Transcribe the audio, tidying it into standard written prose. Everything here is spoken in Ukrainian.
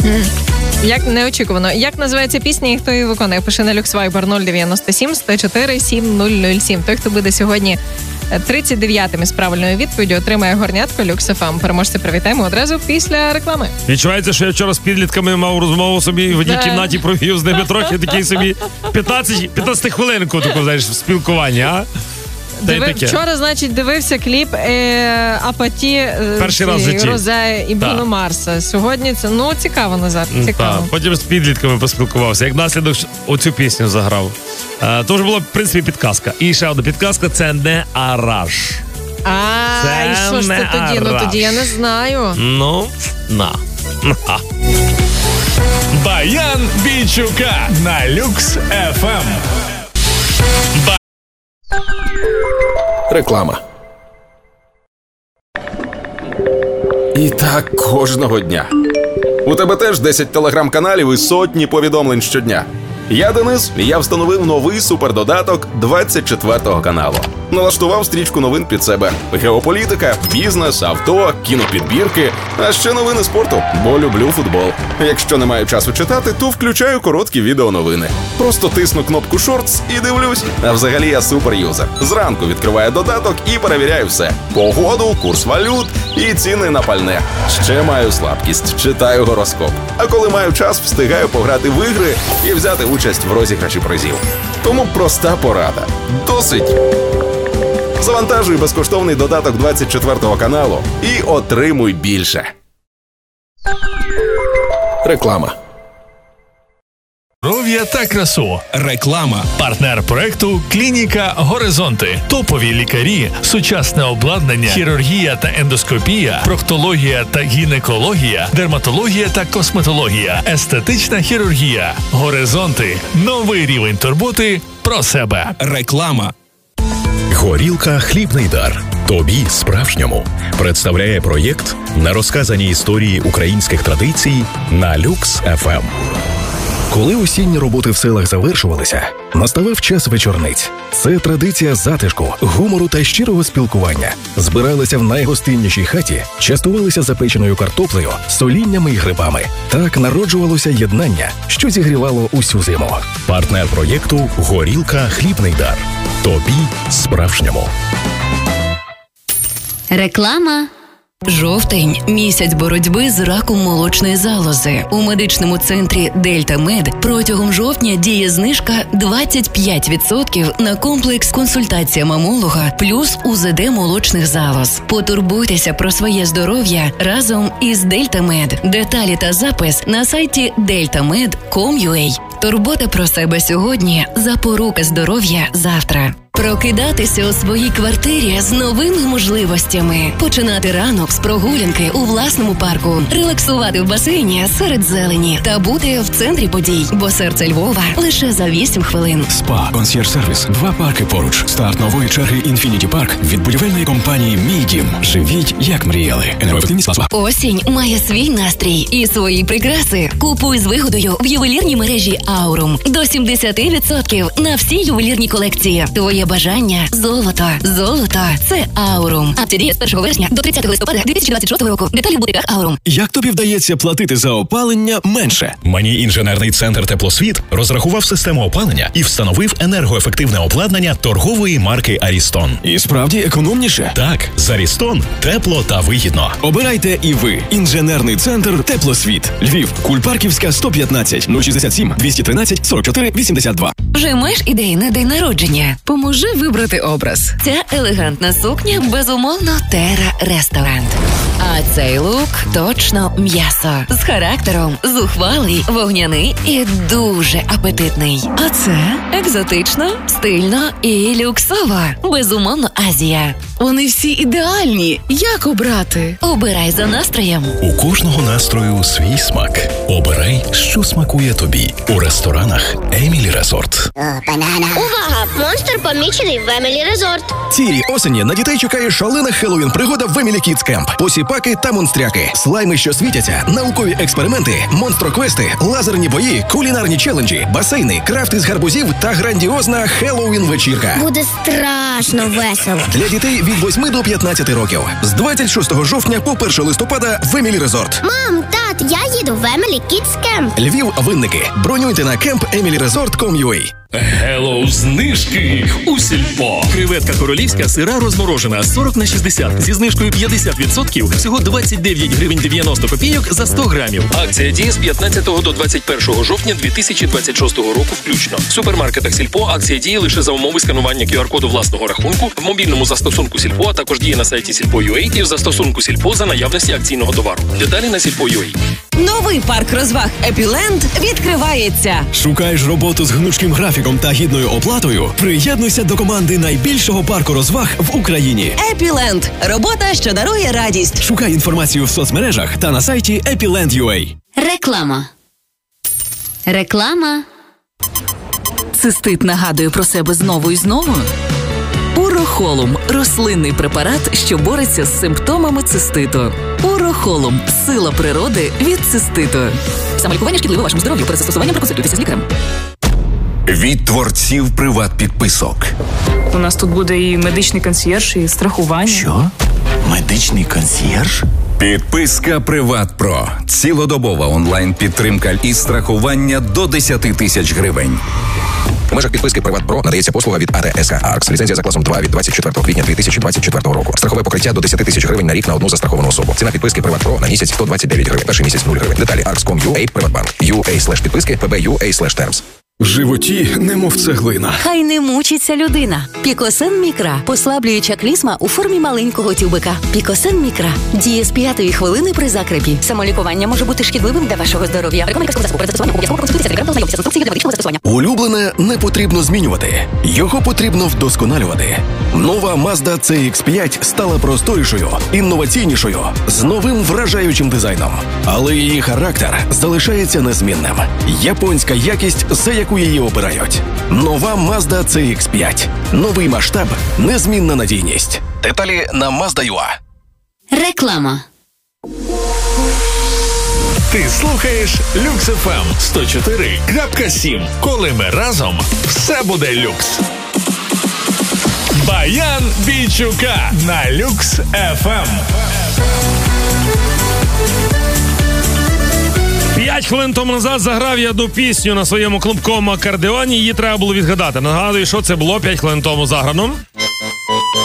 Як неочікувано. Як називається пісня і хто її виконує? Пиши на Люксвайбер 097 104 7007. Той, хто буде сьогодні 39-м із правильною відповіддю, отримає горнятко Люкс ФМ. Переможця привітаємо одразу після реклами. Відчувається, що я вчора з підлітками мав розмову собі в одній кімнаті, провів з ними трохи такий собі 15 хвилинку таку, знаєш, спілкування, а? Вчора, значить, дивився кліп Апаті Розе і Бруно Марса. Сьогодні це, цікаво, Назар, цікаво. Потім з підлітками поспілкувався. Як наслідок оцю пісню заграв. То вже була, в принципі, підказка. І ще одна підказка – це не Араш. І що ж це тоді? Тоді я не знаю. Баян Бичука на Люкс ФМ. Реклама. І так кожного дня. У тебе теж 10 телеграм-каналів і сотні повідомлень щодня. Я Денис, і я встановив новий супердодаток 24-го каналу. Налаштував стрічку новин під себе. Геополітика, бізнес, авто, кінопідбірки, а ще новини спорту, бо люблю футбол. Якщо не маю часу читати, то включаю короткі відеоновини. Просто тисну кнопку «Шортс» і дивлюсь. А взагалі я суперюзер. Зранку відкриваю додаток і перевіряю все. Погоду, курс валют і ціни на пальне. Ще маю слабкість, читаю гороскоп. А коли маю час, встигаю пограти в ігри і взяти участь в розіграші призів. Тому проста порада. Досить! Завантажуй безкоштовний додаток 24-го каналу і отримуй більше. Реклама. Здоров'я та красу. Реклама. Партнер проекту «Клініка Горизонти». Топові лікарі, сучасне обладнання, хірургія та ендоскопія, проктологія та гінекологія, дерматологія та косметологія, естетична хірургія. Горизонти. Новий рівень турботи про себе. Реклама. Горілка «Хлібний дар». Тобі справжньому представляє проєкт на розказані історії українських традицій на Люкс ФМ. Коли осінні роботи в селах завершувалися, наставав час вечорниць. Це традиція затишку, гумору та щирого спілкування. Збиралися в найгостиннішій хаті, частувалися запеченою картоплею, соліннями й грибами. Так народжувалося єднання, що зігрівало усю зиму. Партнер проєкту «Горілка «Хлібний дар». Тобі справжньому. Реклама. Жовтень – місяць боротьби з раком молочної залози. У медичному центрі «Дельта Мед» протягом жовтня діє знижка 25% на комплекс консультація мамолога плюс УЗД молочних залоз. Потурбуйтеся про своє здоров'я разом із «Дельта Мед». Деталі та запис на сайті deltamed.com.ua. Турбота про себе сьогодні – запорука здоров'я завтра. Прокидатися у своїй квартирі з новими можливостями. Починати ранок з прогулянки у власному парку. Релаксувати в басейні серед зелені. Та бути в центрі подій. Бо серце Львова лише за 8 хвилин. СПА, консьєрж-сервіс, 2 парки поруч. Старт нової черги «Інфініті Парк» від будівельної компанії «Мій дім». Живіть, як мріяли. Енергоефективність клас 2. Осінь має свій настрій і свої прикраси. Купуй з вигодою в ювелірній мережі «Аурум». До 70% на всі ювелірні колекції. Твоє бажання – золото. Золото – це «Аурум». Акція діє з 1 вересня до 30 листопада 2026 року. Деталі в бутиках «Аурум». Як тобі вдається платити за опалення менше? Мені інженерний центр «Теплосвіт» розрахував систему опалення і встановив енергоефективне обладнання торгової марки «Арістон». І справді економніше? Так, з «Арістон» тепло та вигідно. Обирайте і ви. Інженерний центр «Теплосвіт». Львів, Кульпарківська, 115, 067 213 44 82. Вже маєш ідеї на день народження? Поможи вибрати образ. Ця елегантна сукня, безумовно, Терра Ресторant. А цей лук точно м'ясо. З характером, зухвалий, вогняний і дуже апетитний. А це екзотично, стильно і люксово. Безумовно, Азія. Вони всі ідеальні. Як обрати? Обирай за настроєм. У кожного настрою свій смак. Обирай, що смакує тобі. У ресторанах «Емілі Резорт». Увага! Монстр помічений в Емілі Резорт. Цієї осені на дітей чекає шалена Хеллоуін-пригода в Емілі Кідс Кемп. Посіпаки та монстряки, слайми, що світяться, наукові експерименти, монстроквести, лазерні бої, кулінарні челенджі, басейни, крафти з гарбузів та грандіозна Хеллоуін-вечірка. Буде страшно весело. Для дітей від 8 до 15 років. З 26 жовтня по 1 листопада в Емілі Резорт. Мам, тато, Привіт, я їду в Emily Kids Camp. Львів, Винники. Бронюйте на campemilyresort.com.ua. Hello, знижки у Сільпо. Креветка королівська сира розморожена 40/60 зі знижкою 50%, всього 29 гривень 90 копійок за 100 грамів. Акція діє з 15 до 21 жовтня 2026 року включно. В супермаркетах Сільпо акція діє лише за умови сканування QR-коду власного рахунку, в мобільному застосунку Сільпо, а також діє на сайті Сільпо.ua і в застосунку Сільпо за наявності акційного товару. Деталі на Сільпо.ua. Новий парк розваг Епіленд відкривається. Шукаєш роботу з гнучким графіком та гідною оплатою? Приєднуйся до команди найбільшого парку розваг в Україні. Епіленд. Робота, що дарує радість. Шукай інформацію в соцмережах та на сайті epiland.ua. Реклама. Цистит нагадує про себе знову і знову? Урохолум – рослинний препарат, що бореться з симптомами циститу. Урохолум – сила природи від циститу. Самолікування шкідливо вашому здоров'ю. Перед застосуванням проконсультуйтеся з лікарем. Від творців приват-підписок. У нас тут буде і медичний консьєрж, і страхування. Що? Медичний консьєрж? Підписка Приват Про. Цілодобова онлайн-підтримка і страхування до 10 тисяч гривень. В межах підписки Приват Про надається послуга від АТСК Аркс. Ліцензія за класом 2 від 24 квітня 2024 року. Страхове покриття до 10 тисяч гривень на рік на одну застраховану особу. Ціна підписки Приват Про на місяць 129 гривень. Перший місяць 0 гривень. Деталі arks.com.ua, Приватбанк. UA/підписки, PB.UA/terms. В животі немов цеглина. Хай не мучиться людина. Пікосен Мікра. Послаблююча клізма у формі маленького тюбика. Пікосен Мікра. Діє з 5-ї хвилини при закрепі. Самолікування може бути шкідливим для вашого здоров'я. Рекомендую засобу перед застосуванням обов'язково проконсультуйтеся з лікарем та ознайомтеся з інструкцією для медичного застосування. Улюблене не потрібно змінювати. Його потрібно вдосконалювати. Нова Mazda CX-5 стала просторішою, інноваційнішою, з новим вражаючим дизайном. Але її характер залишається незмінним. Японська якість, за яку її обирають. Нова Mazda CX-5. Новий масштаб, незмінна надійність. Деталі на Mazda.ua. Реклама. Ти слухаєш Люкс ФМ 104.7. Коли ми разом, все буде люкс. Баян Бичука на Люкс ФМ. 5 хвилин тому назад заграв я одну пісню на своєму клубковому акордеоні, її треба було відгадати. Нагадую, що це було 5 хвилин тому заграно.